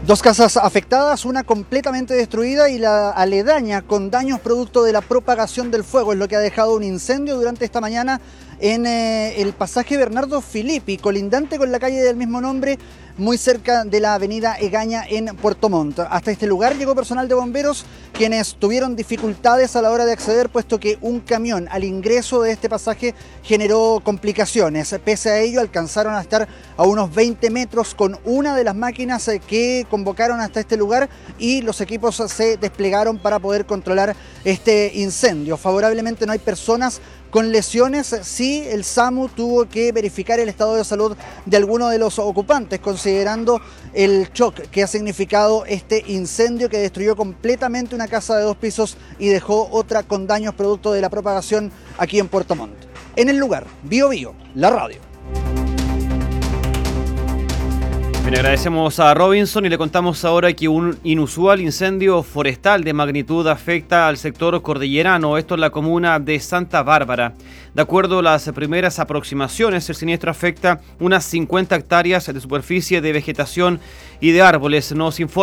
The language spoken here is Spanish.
Dos casas afectadas, una completamente destruida y la aledaña con daños producto de la propagación del fuego. Es lo que ha dejado un incendio durante esta mañana en el pasaje Bernardo Filippi, colindante con la calle del mismo nombre, muy cerca de la avenida Egaña en Puerto Montt. Hasta este lugar llegó personal de bomberos, quienes tuvieron dificultades a la hora de acceder, puesto que un camión al ingreso de este pasaje generó complicaciones. Pese a ello, alcanzaron a estar a unos 20 metros con una de las máquinas que convocaron hasta este lugar y los equipos se desplegaron para poder controlar este incendio. Favorablemente no hay personas con lesiones. Sí, el SAMU tuvo que verificar el estado de salud de algunos de los ocupantes, considerando el shock que ha significado este incendio que destruyó completamente una casa de 2 pisos y dejó otra con daños producto de la propagación aquí en Puerto Montt. En el lugar, Bio Bio, la radio. Bien, agradecemos a Robinson y le contamos ahora que un inusual incendio forestal de magnitud afecta al sector cordillerano, esto en la comuna de Santa Bárbara. De acuerdo a las primeras aproximaciones, el siniestro afecta unas 50 hectáreas de superficie de vegetación y de árboles. Nos informa